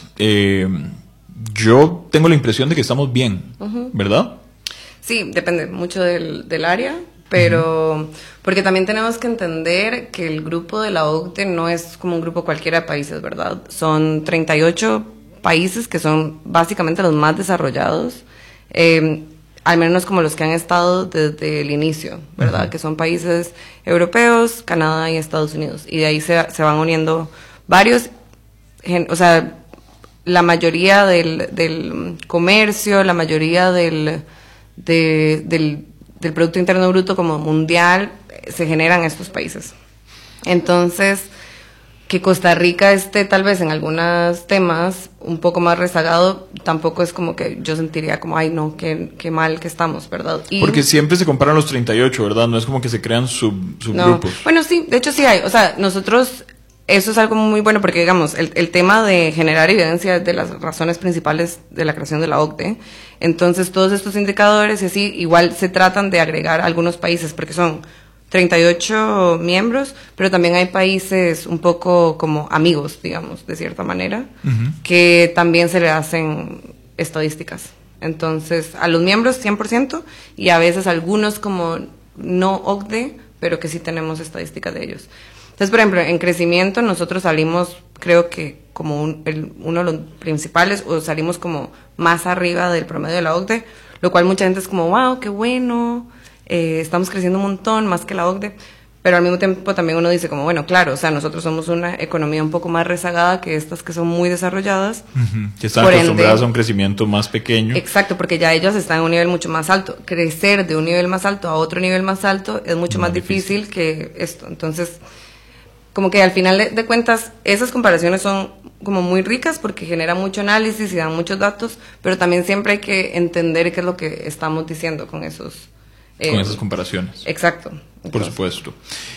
Yo tengo la impresión de que estamos bien, ¿verdad? Sí, depende mucho del área, pero porque también tenemos que entender que el grupo de la OCDE no es como un grupo cualquiera de países, ¿verdad? Son 38 países que son básicamente los más desarrollados, al menos como los que han estado desde el inicio, ¿verdad? Que son países europeos, Canadá y Estados Unidos, y de ahí se van uniendo varios, o sea, la mayoría del comercio, la mayoría del Producto Interno Bruto como mundial se generan en estos países. Entonces, que Costa Rica esté tal vez en algunos temas un poco más rezagado, tampoco es como que yo sentiría como, ay no, qué mal que estamos, ¿verdad? Porque siempre se comparan los 38, ¿verdad? No es como que se crean subgrupos. No. Bueno, sí, de hecho sí hay. O sea, nosotros... Eso es algo muy bueno porque, digamos, el tema de generar evidencia es de las razones principales de la creación de la OCDE. Entonces, todos estos indicadores y así, igual se tratan de agregar a algunos países porque son 38 miembros, pero también hay países un poco como amigos, digamos, de cierta manera, que también se le hacen estadísticas. Entonces, a los miembros 100% y a veces algunos como no OCDE, pero que sí tenemos estadísticas de ellos. Entonces, por ejemplo, en crecimiento nosotros salimos, creo que como uno de los principales, o salimos como más arriba del promedio de la OCDE, lo cual mucha gente es como, wow, qué bueno, estamos creciendo un montón, más que la OCDE, pero al mismo tiempo también uno dice como, bueno, claro, o sea, nosotros somos una economía un poco más rezagada que estas que son muy desarrolladas. Que están acostumbradas a un crecimiento más pequeño. Exacto, porque ya ellas están en un nivel mucho más alto. Crecer de un nivel más alto a otro nivel más alto es mucho más difícil que esto. Entonces... como que al final de cuentas esas comparaciones son como muy ricas porque generan mucho análisis y dan muchos datos, pero también siempre hay que entender qué es lo que estamos diciendo con esos... con esas comparaciones. Exacto. Por supuesto.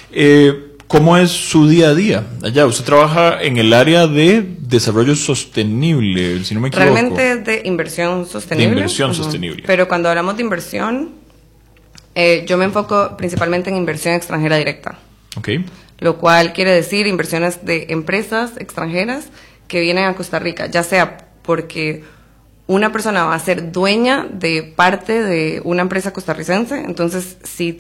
¿Cómo es su día a día allá? Usted trabaja en el área de desarrollo sostenible, si no me equivoco. Realmente es de inversión sostenible. De inversión sostenible. Pero cuando hablamos de inversión, yo me enfoco principalmente en inversión extranjera directa. Okay. Lo cual quiere decir inversiones de empresas extranjeras que vienen a Costa Rica, ya sea porque una persona va a ser dueña de parte de una empresa costarricense, entonces si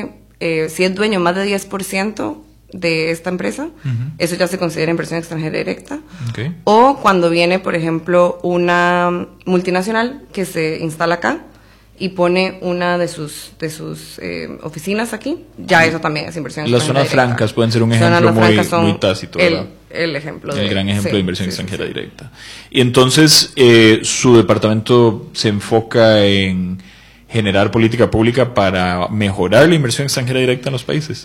es dueño más de 10% de esta empresa, eso ya se considera inversión extranjera directa. Okay. O cuando viene, por ejemplo, una multinacional que se instala acá y pone una de sus oficinas aquí, ya eso también es inversión extranjera. Las zonas directa. Francas pueden ser un ejemplo muy tácito, ¿verdad? El ejemplo el gran ejemplo de inversión extranjera directa. Y entonces, su departamento se enfoca en generar política pública para mejorar la inversión extranjera directa en los países.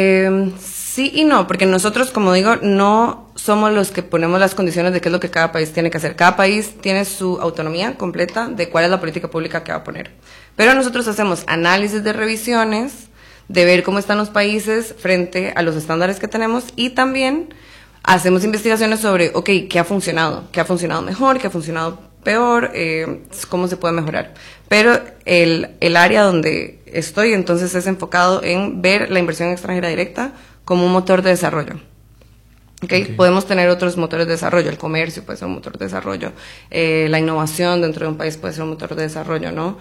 Sí y no, porque nosotros, como digo, no somos los que ponemos las condiciones de qué es lo que cada país tiene que hacer. Cada país tiene su autonomía completa de cuál es la política pública que va a poner. Pero nosotros hacemos análisis de revisiones, de ver cómo están los países frente a los estándares que tenemos y también hacemos investigaciones sobre, ¿qué ha funcionado? ¿Qué ha funcionado mejor? ¿Qué ha funcionado peor? ¿Cómo se puede mejorar? Pero el área donde estoy entonces es enfocado en ver la inversión extranjera directa como un motor de desarrollo. Okay. Podemos tener otros motores de desarrollo, el comercio puede ser un motor de desarrollo, la innovación dentro de un país puede ser un motor de desarrollo, ¿no?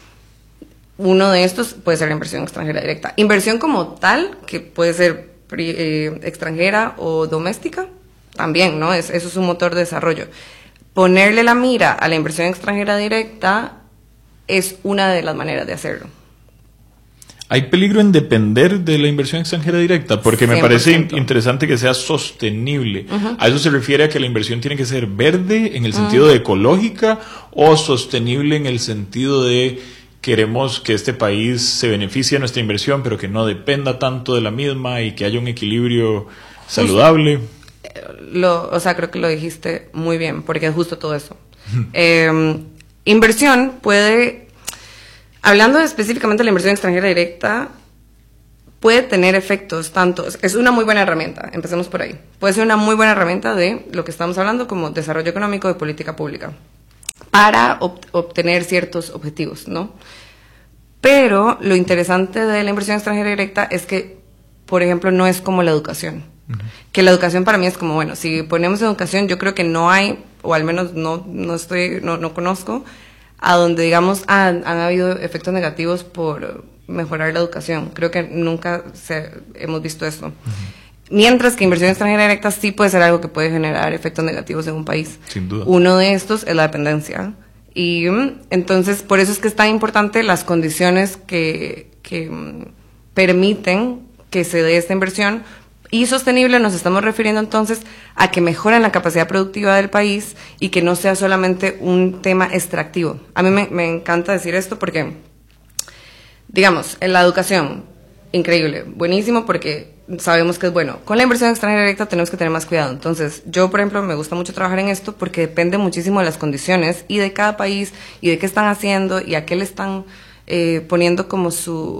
Uno de estos puede ser la inversión extranjera directa. Inversión como tal, que puede ser extranjera o doméstica, también, ¿no? Eso es un motor de desarrollo. Ponerle la mira a la inversión extranjera directa es una de las maneras de hacerlo. ¿Hay peligro en depender de la inversión extranjera directa? Porque me 100%. parece interesante que sea sostenible. ¿A eso se refiere a que la inversión tiene que ser verde en el sentido de ecológica o sostenible en el sentido de queremos que este país se beneficie de nuestra inversión, pero que no dependa tanto de la misma y que haya un equilibrio saludable? O sea, creo que lo dijiste muy bien, porque es justo todo eso. Inversión puede... Hablando específicamente de la inversión extranjera directa, puede tener efectos tantos. Es una muy buena herramienta, empecemos por ahí. Puede ser una muy buena herramienta de lo que estamos hablando como desarrollo económico de política pública para obtener ciertos objetivos, ¿no? Pero lo interesante de la inversión extranjera directa es que, por ejemplo, no es como la educación. Que la educación para mí es como, bueno, si ponemos educación, yo creo que no hay, o al menos no conozco, a donde digamos han habido efectos negativos por mejorar la educación. Creo que nunca hemos visto eso. Mientras que inversión extranjera directa sí puede ser algo que puede generar efectos negativos en un país. Sin duda. Uno de estos es la dependencia. Y entonces por eso es que es tan importante las condiciones que permiten que se dé esta inversión. Y sostenible nos estamos refiriendo entonces a que mejoren la capacidad productiva del país y que no sea solamente un tema extractivo. A mí me encanta decir esto porque, digamos, en la educación, increíble, buenísimo porque sabemos que es bueno. Con la inversión extranjera directa tenemos que tener más cuidado. Entonces, yo, por ejemplo, me gusta mucho trabajar en esto porque depende muchísimo de las condiciones y de cada país y de qué están haciendo y a qué le están poniendo como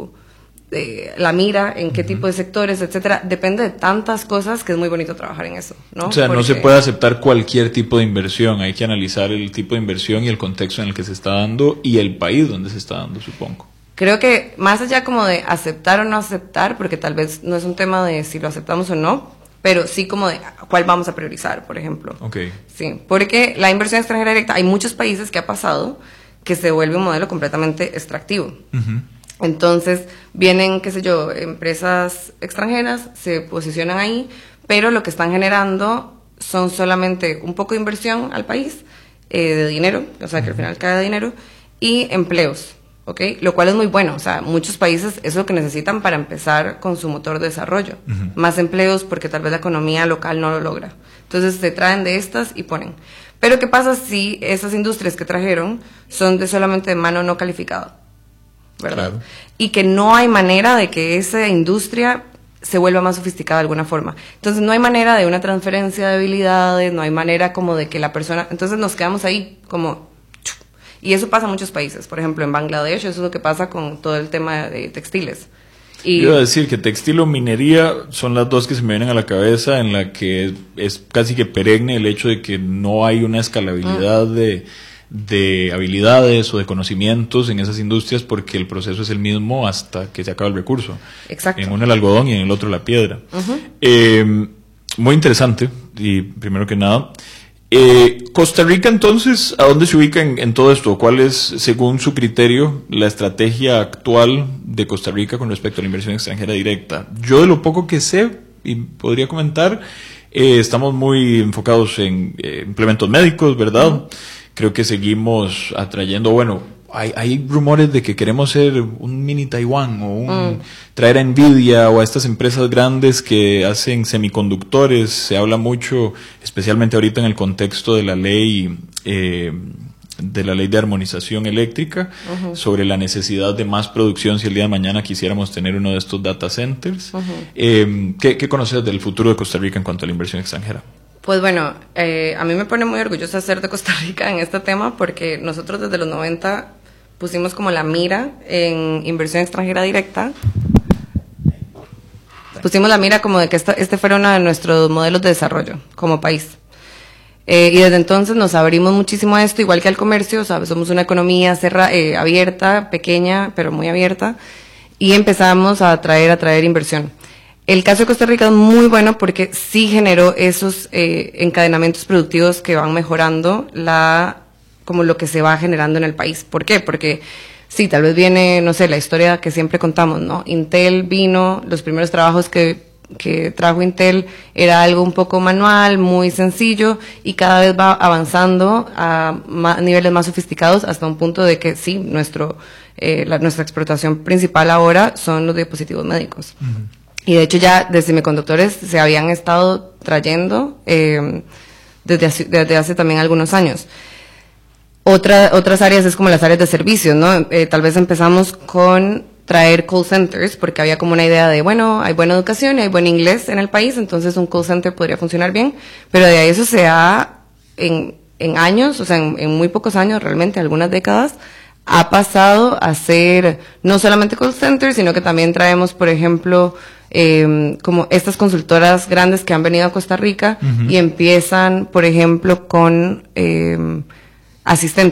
la mira, en qué tipo de sectores, etcétera. Depende de tantas cosas que es muy bonito trabajar en eso, ¿no? O sea, no se puede aceptar cualquier tipo de inversión, hay que analizar el tipo de inversión y el contexto en el que se está dando y el país donde se está dando, supongo. Creo que más allá como de aceptar o no aceptar, porque tal vez no es un tema de si lo aceptamos o no, pero sí como de cuál vamos a priorizar, por ejemplo. Okay. Sí, porque la inversión extranjera directa, hay muchos países que ha pasado que se vuelve un modelo completamente extractivo. Entonces vienen, qué sé yo, empresas extranjeras, se posicionan ahí, pero lo que están generando son solamente un poco de inversión al país, de dinero, o sea que al final cae dinero, y empleos, ¿ok? Lo cual es muy bueno, o sea, muchos países es lo que necesitan para empezar con su motor de desarrollo. Más empleos porque tal vez la economía local no lo logra. Entonces se traen de estas y ponen. Pero ¿qué pasa si esas industrias que trajeron son de solamente de mano no calificada? ¿Verdad? Claro. Y que no hay manera de que esa industria se vuelva más sofisticada de alguna forma. Entonces no hay manera de una transferencia de habilidades, no hay manera como de que la persona... Entonces nos quedamos ahí como... Y eso pasa en muchos países. Por ejemplo, en Bangladesh, eso es lo que pasa con todo el tema de textiles. Y iba a decir que textil o minería son las dos que se me vienen a la cabeza, en la que es casi que perenne el hecho de que no hay una escalabilidad de habilidades o de conocimientos en esas industrias porque el proceso es el mismo hasta que se acaba el recurso. Exacto. En uno el algodón y en el otro la piedra. Muy interesante, y primero que nada, Costa Rica entonces, ¿a dónde se ubica en todo esto? ¿Cuál es, según su criterio, la estrategia actual de Costa Rica con respecto a la inversión extranjera directa? Yo de lo poco que sé, y podría comentar, estamos muy enfocados en implementos médicos, ¿verdad? Creo que seguimos atrayendo, bueno, hay rumores de que queremos ser un mini Taiwán o traer a Nvidia o a estas empresas grandes que hacen semiconductores. Se habla mucho, especialmente ahorita en el contexto de la ley de armonización eléctrica, sobre la necesidad de más producción si el día de mañana quisiéramos tener uno de estos data centers. ¿Qué conoces del futuro de Costa Rica en cuanto a la inversión extranjera? Pues bueno, a mí me pone muy orgullosa ser de Costa Rica en este tema porque nosotros desde los 90 pusimos como la mira en inversión extranjera directa. Pusimos la mira como de que este fuera uno de nuestros modelos de desarrollo como país. Y desde entonces nos abrimos muchísimo a esto, igual que al comercio, ¿sabes? Somos una economía abierta, pequeña, pero muy abierta, y empezamos a atraer inversión. El caso de Costa Rica es muy bueno porque sí generó esos encadenamientos productivos que van mejorando como lo que se va generando en el país. ¿Por qué? Porque sí, tal vez viene, no sé, la historia que siempre contamos, ¿no? Intel vino, los primeros trabajos que que trajo Intel era algo un poco manual, muy sencillo, y cada vez va avanzando a niveles más sofisticados hasta un punto de que sí, nuestra explotación principal ahora son los dispositivos médicos. Y de hecho ya de semiconductores se habían estado trayendo desde hace también algunos años. Otras áreas es como las áreas de servicios, ¿no? Tal vez empezamos con traer call centers, porque había como una idea de, bueno, hay buena educación y hay buen inglés en el país, entonces un call center podría funcionar bien, pero de ahí eso se ha, en años, o sea, en muy pocos años, realmente, algunas décadas, ha pasado a ser no solamente call centers, sino que también traemos, por ejemplo, como estas consultoras grandes que han venido a Costa Rica y empiezan, por ejemplo, con asistentes